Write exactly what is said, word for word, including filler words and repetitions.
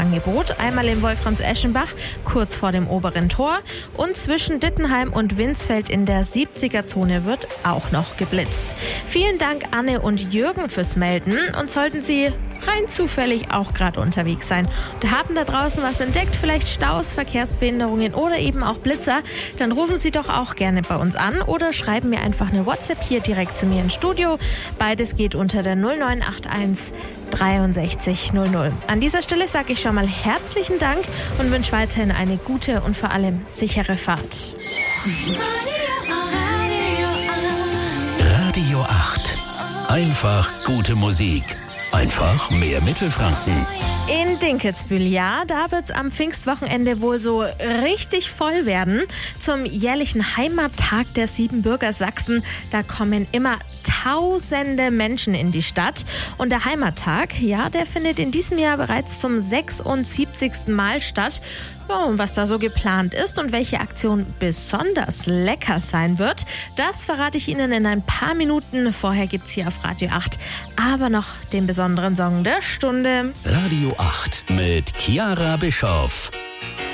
Parkangebot. Einmal in Wolframs-Eschenbach, kurz vor dem oberen Tor. Und zwischen Dittenheim und Winsfeld in der siebziger-Zone wird auch noch geblitzt. Vielen Dank Anne und Jürgen fürs Melden. Und sollten Sie rein zufällig auch gerade unterwegs sein und haben da draußen was entdeckt, vielleicht Staus, Verkehrsbehinderungen oder eben auch Blitzer, dann rufen Sie doch auch gerne bei uns an oder schreiben mir einfach eine WhatsApp hier direkt zu mir ins Studio. Beides geht unter der null neun acht eins dreiundsechzig null null. An dieser Stelle sage ich schon mal herzlichen Dank und wünsche weiterhin eine gute und vor allem sichere Fahrt. Radio acht. Einfach gute Musik. Einfach mehr Mittelfranken. In Dinkelsbühl, ja, da wird es am Pfingstwochenende wohl so richtig voll werden. Zum jährlichen Heimattag der Siebenbürger Sachsen, da kommen immer tausende Menschen in die Stadt. Und der Heimattag, ja, der findet in diesem Jahr bereits zum sechsundsiebzigsten Mal statt. Ja, und was da so geplant ist und welche Aktion besonders lecker sein wird, das verrate ich Ihnen in ein paar Minuten. Vorher gibt's hier auf Radio acht aber noch den besonderen Song der Stunde. Radio acht mit Chiara Bischoff.